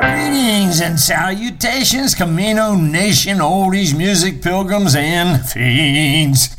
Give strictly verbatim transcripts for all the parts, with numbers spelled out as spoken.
Greetings and salutations, Camino Nation oldies, music pilgrims, and fiends.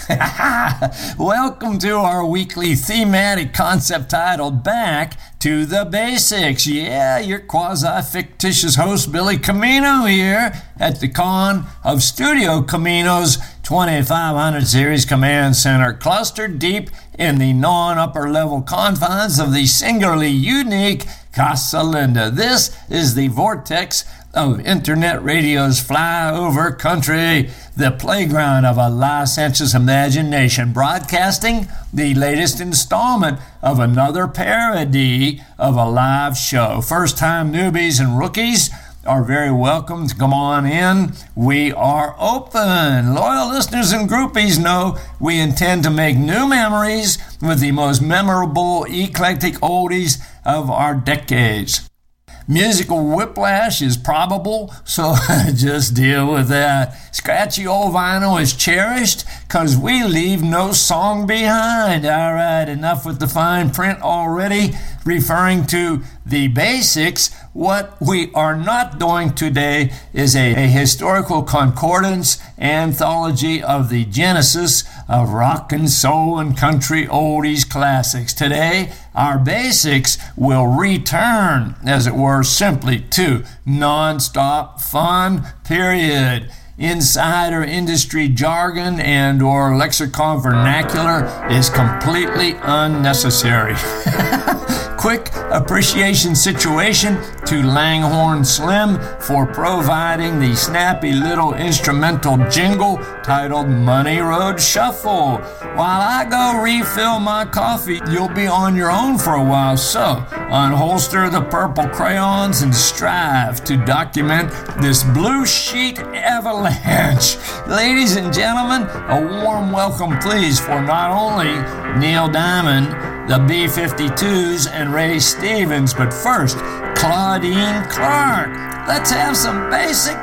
Welcome to our weekly thematic concept titled Back to the Basics. Yeah, your quasi-fictitious host, Billy Camino, here at the Con of Studio Camino's twenty-five hundred Series Command Center, clustered deep in the non-upper level confines of the singularly unique Casa Linda. This is the vortex of internet radio's flyover country, the playground of a licentious imagination, broadcasting the latest installment of another parody of a live show. First-time newbies and rookies are very welcome to come on in. We are open. Loyal listeners and groupies know we intend to make new memories with the most memorable, eclectic oldies of our decades. Musical whiplash is probable, so just deal with that. Scratchy old vinyl is cherished because we leave no song behind. All right, enough with the fine print already. Referring to the basics, what we are not doing today is a, a historical concordance anthology of the genesis of rock and soul and country oldies classics. Today, our basics will return, as it were, simply to non-stop fun, period. Insider industry jargon and or lexicon vernacular is completely unnecessary. Quick appreciation situation to Langhorne Slim for providing the snappy little instrumental jingle titled Money Road Shuffle. While I go refill my coffee, you'll be on your own for a while, so unholster the purple crayons and strive to document this blue sheet avalanche. Ladies and gentlemen, a warm welcome please for not only Neil Diamond, the B fifty-twos, and Ray Stevens, but first, Claudine Clark. Let's have some basic